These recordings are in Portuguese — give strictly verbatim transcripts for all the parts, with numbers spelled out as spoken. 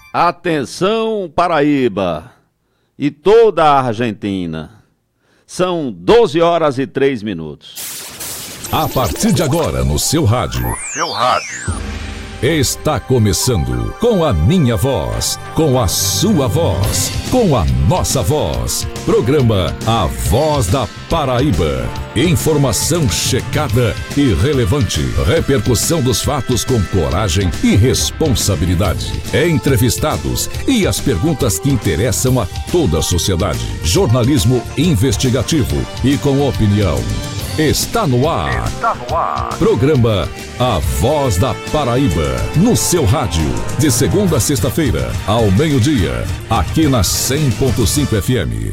Atenção, Paraíba e toda a Argentina. São doze horas e três minutos. A partir de agora, no seu rádio. Seu rádio. Está começando com a minha voz, com a sua voz, com a nossa voz. Programa A Voz da Paraíba. Informação checada e relevante. Repercussão dos fatos com coragem e responsabilidade. Entrevistados e as perguntas que interessam a toda a sociedade. Jornalismo investigativo e com opinião. Está no ar. Está no ar. Programa A Voz da Paraíba. No seu rádio. De segunda a sexta-feira, ao meio-dia. Aqui na cem ponto cinco F M.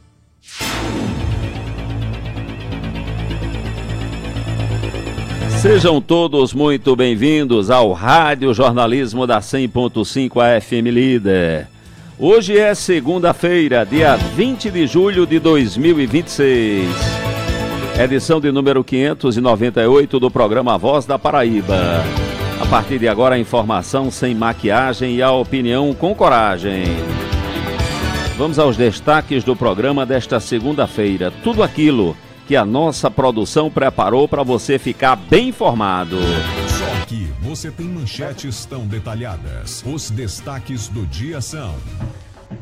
Sejam todos muito bem-vindos ao Rádio Jornalismo da cem ponto cinco A F M Líder. Hoje é segunda-feira, dia vinte de julho de dois mil e vinte e seis. Edição de número quinhentos e noventa e oito do programa Voz da Paraíba. A partir de agora, a informação sem maquiagem e a opinião com coragem. Vamos aos destaques do programa desta segunda-feira. Tudo aquilo que a nossa produção preparou para você ficar bem informado. Só aqui você tem manchetes tão detalhadas. Os destaques do dia são: